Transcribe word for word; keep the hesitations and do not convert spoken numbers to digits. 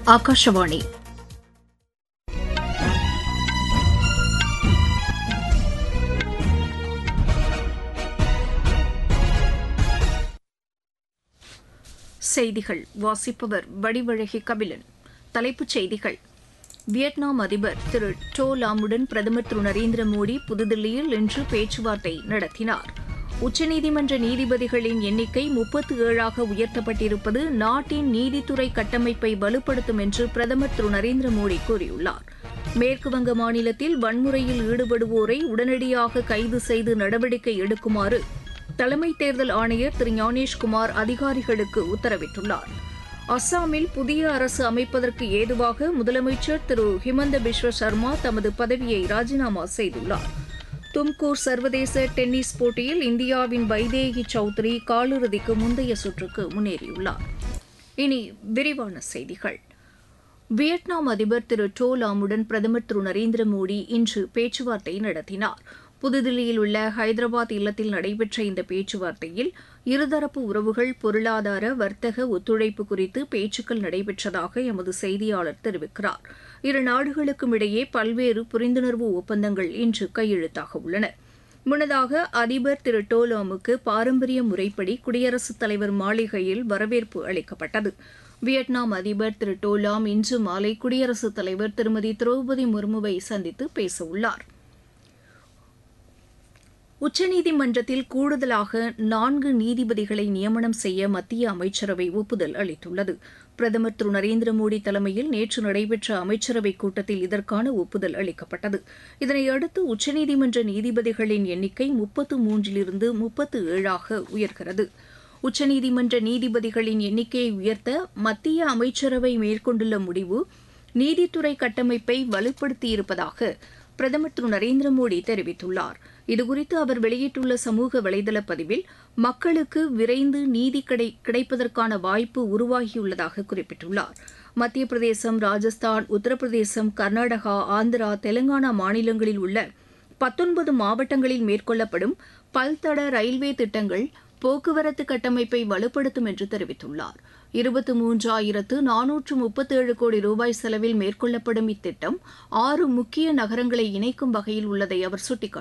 ஆகாஷவாணி செய்திகள் வாசிப்பவர் வடிவழகி கபிலன். தலைப்புச் செய்திகள். வியட்நாம் அதிபர் திரு டோ லாமுடன் பிரதமர் திரு நரேந்திர மோடி புதுதில்லியில் இன்று பேச்சுவார்த்தை நடத்தினார். உச்சநீதிமன்ற நீதிபதிகளின் எண்ணிக்கை முப்பத்து ஏழாக உயர்த்தப்பட்டிருப்பது நாட்டின் நீதித்துறை கட்டமைப்பை வலுப்படுத்தும் என்று பிரதமர் திரு நரேந்திர மோடி கூறியுள்ளார். மேற்குவங்க மாநிலத்தில் வன்முறையில் ஈடுபடுவோரை உடனடியாக கைது செய்து நடவடிக்கை எடுக்குமாறு தலைமை தேர்தல் ஆணையர் திரு ஞானேஷ்குமார் அதிகாரிகளுக்கு உத்தரவிட்டுள்ளார். அஸ்ஸாமில் புதிய அரசு அமைப்பதற்கு ஏதுவாக முதலமைச்சர் திரு ஹிமந்த பிஸ்வ சர்மா தமது பதவியை ராஜினாமா செய்துள்ளார். தும்கூர் சர்வதேச டென்னிஸ் போட்டியில் இந்தியாவின் வைதேகி சௌத்ரி காலிறுதிக்கு முந்தைய சுற்றுக்கு முன்னேறியுள்ளார். இனி விரிவான செய்திகள். வியட்நாம் அதிபர் திரு டோ லாமுடன் பிரதமர் திரு நரேந்திர மோடி இன்று பேச்சுவார்த்தை நடத்தினார். புதுதில்லியில் உள்ள ஹைதராபாத் இல்லத்தில் நடைபெற்ற இந்த பேச்சுவார்த்தையில் இருதரப்பு உறவுகள், பொருளாதார, வர்த்தக ஒத்துழைப்பு குறித்து பேச்சுக்கள் நடைபெற்றதாக எமது செய்தியாளர் தெரிவிக்கிறார். இரு நாடுகளுக்கும் இடையே பல்வேறு புரிந்துணர்வு ஒப்பந்தங்கள் இன்று கையெழுத்தாக உள்ளன. முன்னதாக அதிபர் திரு டோ லாமுக்கு பாரம்பரிய முறைப்படி குடியரசுத் தலைவர் மாளிகையில் வரவேற்பு அளிக்கப்பட்டது. வியட்நாம் அதிபர் திரு டோ லாம் இன்று மாலை குடியரசுத் தலைவர் திருமதி திரௌபதி முர்முவை சந்தித்து பேசவுள்ளார். உச்சநீதிமன்றத்தில் கூடுதலாக நான்கு நீதிபதிகளை நியமனம் செய்ய மத்திய அமைச்சரவை ஒப்புதல் அளித்துள்ளது. பிரதமர் திரு நரேந்திர மோடி தலைமையில் நேற்று நடைபெற்ற அமைச்சரவைக் கூட்டத்தில் இதற்கான ஒப்புதல் அளிக்கப்பட்டது. இதனையடுத்து உச்சநீதிமன்ற நீதிபதிகளின் எண்ணிக்கை முப்பத்து மூன்றிலிருந்து முப்பத்து ஏழாக உயர்கிறது. உச்சநீதிமன்ற நீதிபதிகளின் எண்ணிக்கையை உயர்த்த மத்திய அமைச்சரவை மேற்கொண்டுள்ள முடிவு நீதித்துறை கட்டமைப்பை வலுப்படுத்தியிருப்பதாக பிரதமர் திரு நரேந்திர மோடி தெரிவித்துள்ளார். இதுகுறித்து அவர் வெளியிட்டுள்ள சமூக வலைதள பதிவில் மக்களுக்கு விரைந்து நீதி கிடை கிடைப்பதற்கான வாய்ப்பு உருவாகியுள்ளதாக குறிப்பிட்டுள்ளார். மத்திய பிரதேசம், ராஜஸ்தான், உத்தரப்பிரதேசம், கர்நாடகா, ஆந்திரா, தெலங்கானா மாநிலங்களில் உள்ள பத்தொன்பது மாவட்டங்களில் மேற்கொள்ளப்படும் பல்தட ரயில்வே திட்டங்கள் போக்குவரத்து கட்டமைப்பை வலுப்படுத்தும் என்று தெரிவித்துள்ளார். இருபத்து மூன்றாயிரத்து நானூற்று முப்பத்தேழு கோடி ரூபாய் செலவில் மேற்கொள்ளப்படும் இத்திட்டம் ஆறு முக்கிய நகரங்களை இணைக்கும் வகையில் உள்ளதை அவர் சுட்டிக்காட்டினார்.